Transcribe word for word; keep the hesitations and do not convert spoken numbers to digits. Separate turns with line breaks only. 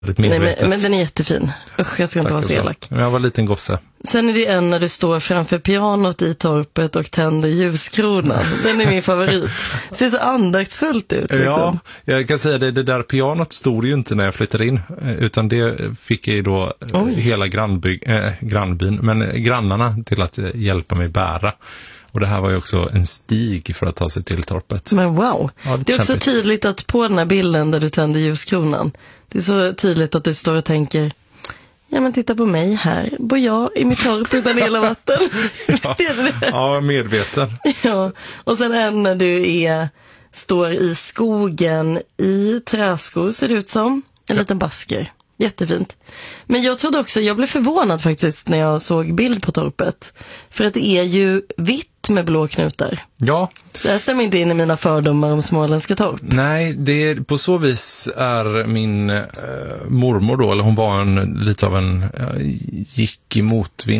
Nej, men, men den är jättefin. Usch, jag ska inte vara så elak.
Jag var en liten gosse.
Sen är det en när du står framför pianot i torpet och tänder ljuskronan. Den är min favorit. Ser så andaktsfullt ut liksom.
Ja, jag kan säga det, det där pianot stod ju inte när jag flyttade in, utan det fick jag ju då Oj. hela grannby, äh, grannbyn, men grannarna till att hjälpa mig bära. Och det här var ju också en stig för att ta sig till torpet.
Men wow.
Ja, det,
det är också kämpigt. Tydligt att på den här bilden där du tänder ljuskronan, det är så tydligt att du står och tänker, ja men titta på mig här, bor jag i mitt torp utan hela vatten.
ja, ja, medveten.
Ja, och sen en när du är, står i skogen i träskor ser det ut som, en ja. liten basker. Jättefint. Men jag trodde också, jag blev förvånad faktiskt när jag såg bild på torpet. För att det är ju vitt med blå knutar.
Ja.
Det här stämmer inte in i mina fördomar om småländska torp.
Nej, det är, på så vis är min äh, mormor då, eller hon var en, lite av en, äh, gick i motvind